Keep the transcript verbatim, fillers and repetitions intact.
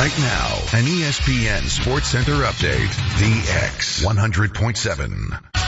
Right now, an E S P N Sports Center update. The X one hundred point seven.